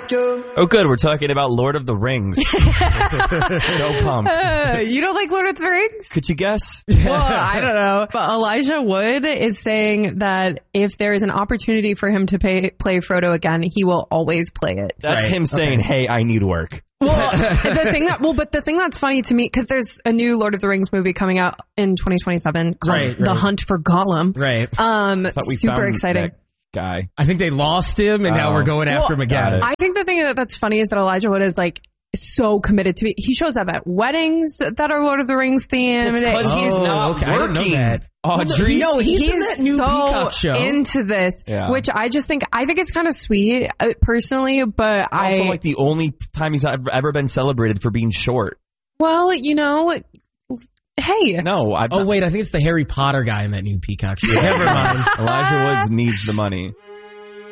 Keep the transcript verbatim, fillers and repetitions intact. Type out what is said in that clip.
like you. Oh, good. We're talking about Lord of the Rings. So pumped. Uh, you don't like Lord of the Rings? Could you guess? Well, I don't know. But Elijah Wood is saying that if there is an opportunity for him to pay, play Frodo again, he will always play it. That's Right. him saying, hey, I need work. Well, the thing that well, but the thing that's funny to me, because there's a new Lord of the Rings movie coming out in twenty twenty-seven called Right, The right. Hunt for Gollum. Right. Um, Thought we super found exciting. that guy. I think they lost him, and now Oh. we're going after Well, him again. got it. I think the thing that- that's funny is that Elijah Wood is like so committed to it. He shows up at weddings that are Lord of the Rings themed. It's 'cause he's Oh, not okay. I didn't know working. that. Audrey. No, he's, in that new so Peacock show. into this, Yeah. which I just think I think it's kind of sweet uh, personally, but I Also, like the only time he's ever, ever been celebrated for being short. well, you know, hey, No, I. Oh wait, I think it's the Harry Potter guy in that new Peacock show. Never mind. Elijah Woods needs the money.